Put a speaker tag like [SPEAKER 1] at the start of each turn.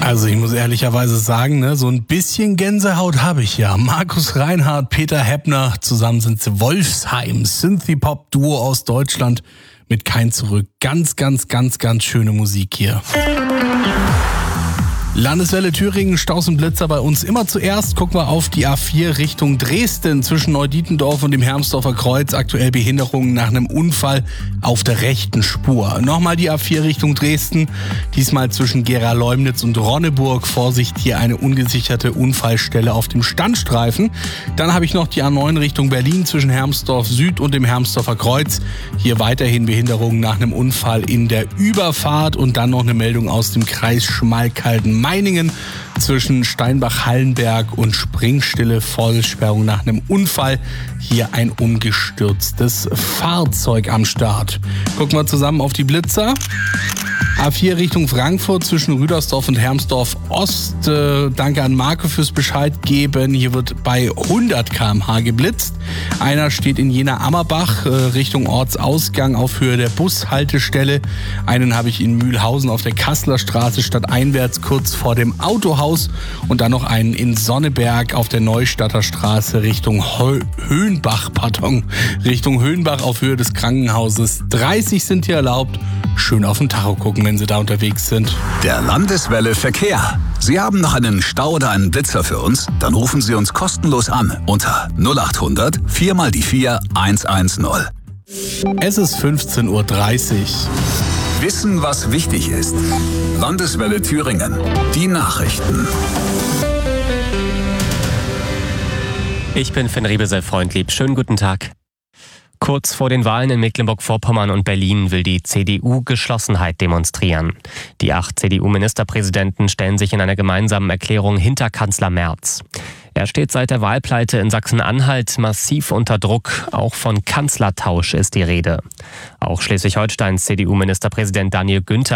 [SPEAKER 1] Also ich muss ehrlicherweise sagen, ne, so ein bisschen Gänsehaut habe ich ja. Markus Reinhardt, Peter Heppner, zusammen sind sie Wolfsheim, Synthie-Pop-Duo aus Deutschland mit Kein Zurück. Ganz schöne Musik hier. Landeswelle Thüringen, Staus und Blitzer bei uns immer zuerst. Gucken wir auf die A4 Richtung Dresden zwischen Neudietendorf und dem Hermsdorfer Kreuz. Aktuell Behinderungen nach einem Unfall auf der rechten Spur. Nochmal die A4 Richtung Dresden, diesmal zwischen Gera-Leumnitz und Ronneburg. Vorsicht, hier eine ungesicherte Unfallstelle auf dem Standstreifen. Dann habe ich noch die A9 Richtung Berlin zwischen Hermsdorf Süd und dem Hermsdorfer Kreuz. Hier weiterhin Behinderungen nach einem Unfall in der Überfahrt. Und dann noch eine Meldung aus dem Kreis Schmalkalden-Meiningen zwischen Steinbach-Hallenberg und Springstille, Vorsichtsperrung nach einem Unfall. Hier ein umgestürztes Fahrzeug am Start. Gucken wir zusammen auf die Blitzer. A4 Richtung Frankfurt zwischen Rüdersdorf und Hermsdorf Ost. Danke an Marco fürs Bescheid geben. Hier wird bei 100 km/h geblitzt. Einer steht in Jena-Ammerbach Richtung Ortsausgang auf Höhe der Bushaltestelle. Einen habe ich in Mühlhausen auf der Kasseler Straße stadteinwärts kurz vor dem Autohaus. Und dann noch einen in Sonneberg auf der Neustadter Straße Richtung Höhenbach auf Höhe des Krankenhauses. 30 sind hier erlaubt. Schön auf den Tacho gucken, wenn Sie da unterwegs sind.
[SPEAKER 2] Der Landeswelle Verkehr. Sie haben noch einen Stau oder einen Blitzer für uns? Dann rufen Sie uns kostenlos an unter 0800 4 mal die 4 110.
[SPEAKER 1] Es ist 15:30 Uhr.
[SPEAKER 2] Wissen, was wichtig ist. Landeswelle Thüringen. Die Nachrichten.
[SPEAKER 3] Ich bin Finn Riebesel-Freundlieb. Schönen guten Tag. Kurz vor den Wahlen in Mecklenburg-Vorpommern und Berlin will die CDU Geschlossenheit demonstrieren. Die 8 CDU-Ministerpräsidenten stellen sich in einer gemeinsamen Erklärung hinter Kanzler Merz. Er steht seit der Wahlpleite in Sachsen-Anhalt massiv unter Druck. Auch von Kanzlertausch ist die Rede. Auch Schleswig-Holsteins CDU-Ministerpräsident Daniel Günther